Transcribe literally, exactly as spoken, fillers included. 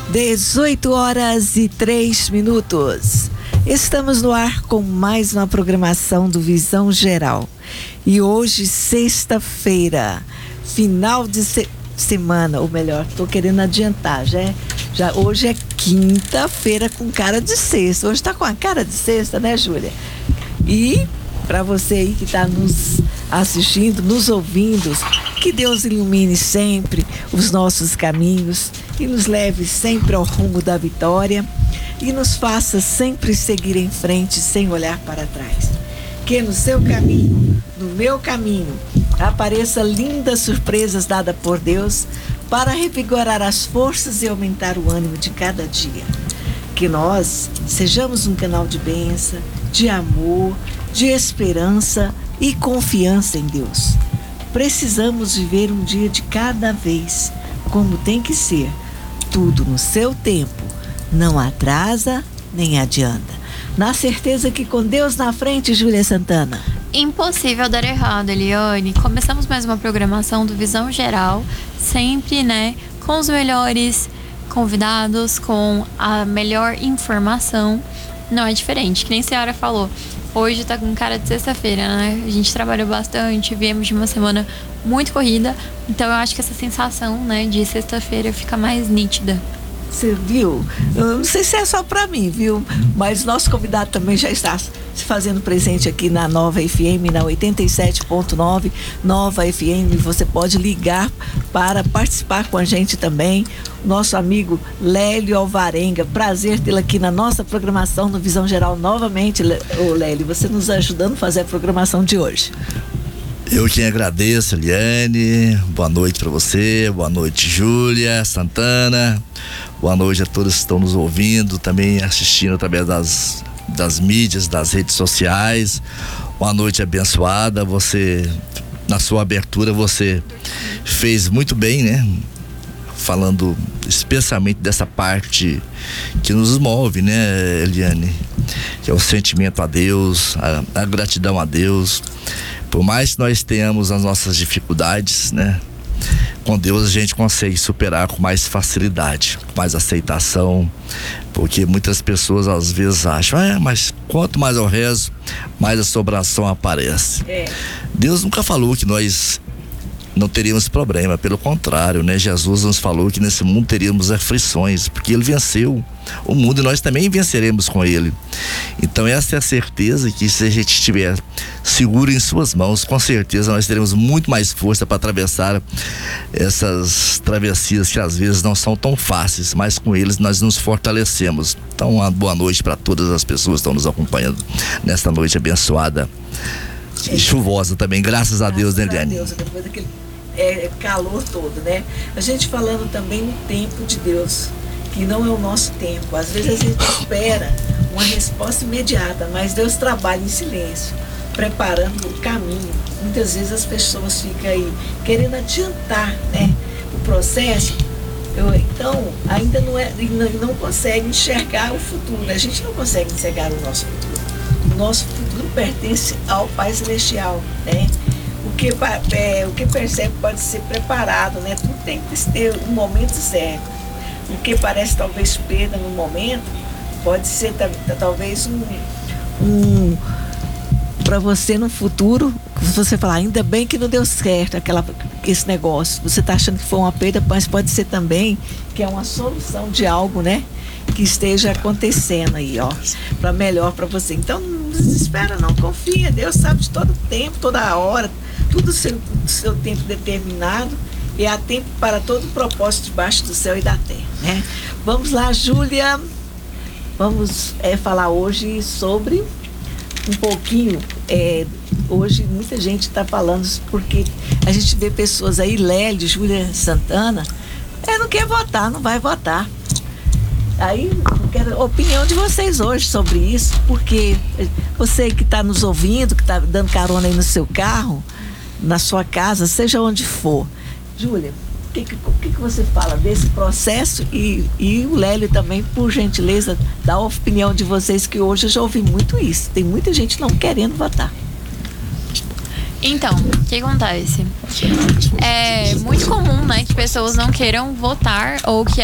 dezoito horas e três minutos. Estamos no ar com mais uma programação do Visão Geral. E hoje, sexta-feira, final de se- semana, ou melhor, estou querendo adiantar, já, é, já hoje é quinta-feira com cara de sexta. Hoje está com a cara de sexta, né, Júlia? E para você aí que está nos assistindo, nos ouvindo, que Deus ilumine sempre os nossos caminhos e nos leve sempre ao rumo da vitória e nos faça sempre seguir em frente sem olhar para trás. Que no seu caminho, no meu caminho, apareça lindas surpresas dadas por Deus para revigorar as forças e aumentar o ânimo de cada dia. Que nós sejamos um canal de bênção, de amor, de esperança e confiança em Deus. Precisamos viver um dia de cada vez, como tem que ser, tudo no seu tempo, não atrasa nem adianta. Na certeza que com Deus na frente, Júlia Santana. Impossível dar errado, Eliane. Começamos mais uma programação do Visão Geral, sempre, né, com os melhores convidados, com a melhor informação. Não é diferente, que nem a senhora falou. Hoje tá com cara de sexta-feira, né? A gente trabalhou bastante, viemos de uma semana muito corrida. Então eu acho que essa sensação, né, de sexta-feira fica mais nítida. Você viu? Eu não sei se é só para mim, viu? Mas nosso convidado também já está se fazendo presente aqui na Nova F M, na oitenta e sete ponto nove, Nova F M. Você pode ligar para participar com a gente também. Nosso amigo Lélio Alvarenga, prazer tê-lo aqui na nossa programação no Visão Geral novamente. Ô Lélio, você nos ajudando a fazer a programação de hoje. Eu quem agradeço, Eliane. Boa noite para você, boa noite, Júlia Santana. Boa noite a todos que estão nos ouvindo, também assistindo através das, das mídias, das redes sociais. Uma noite abençoada. Você, na sua abertura, você fez muito bem, né? Falando especialmente dessa parte que nos move, né, Eliane? Que é o sentimento a Deus, a, a gratidão a Deus. Por mais que nós tenhamos as nossas dificuldades, né? Com Deus a gente consegue superar com mais facilidade, com mais aceitação, porque muitas pessoas às vezes acham, é, mas quanto mais eu rezo, mais a sobração aparece. É. Deus nunca falou que nós não teríamos problema, pelo contrário, né? Jesus nos falou que nesse mundo teríamos aflições, porque Ele venceu o mundo e nós também venceremos com Ele. Então essa é a certeza que se a gente estiver seguro em suas mãos, com certeza nós teremos muito mais força para atravessar essas travessias que às vezes não são tão fáceis, mas com eles nós nos fortalecemos. Então uma boa noite para todas as pessoas que estão nos acompanhando nesta noite abençoada e chuvosa também, graças a Deus, né, Eliane? Deus, depois daquele é, calor todo, né? A gente falando também no tempo de Deus, que não é o nosso tempo. Às vezes a gente espera uma resposta imediata, mas Deus trabalha em silêncio, preparando o caminho. Muitas vezes as pessoas ficam aí querendo adiantar, né, o processo. Eu, então, ainda não, é, não, não consegue enxergar o futuro. A gente não consegue enxergar o nosso futuro. O nosso futuro pertence ao Pai Celestial, né? O que, é, o que percebe pode ser preparado, né? Tudo tem que ter um momento certo. O que parece talvez perda no momento, pode ser talvez um, um para você no futuro, você falar, ainda bem que não deu certo aquela, esse negócio. Você está achando que foi uma perda, mas pode ser também que é uma solução de algo, né? Que esteja acontecendo aí, ó, para melhor para você. Então não desespera, não, confia. Deus sabe de todo tempo, toda a hora, tudo seu, seu tempo determinado, e há tempo para todo propósito debaixo do céu e da terra, né? Vamos lá, Júlia, vamos é, falar hoje sobre um pouquinho, é, hoje muita gente está falando porque a gente vê pessoas aí, Lélio, Júlia Santana, é, não quer votar, não vai votar. Aí eu quero a opinião de vocês hoje sobre isso, porque você que está nos ouvindo, que está dando carona aí no seu carro, na sua casa, seja onde for. Júlia, o que, que, que, que você fala desse processo? E, e o Lélio também, por gentileza, dá a opinião de vocês, que hoje eu já ouvi muito isso. Tem muita gente não querendo votar. Então, o que acontece? É muito comum, né, que pessoas não queiram votar ou que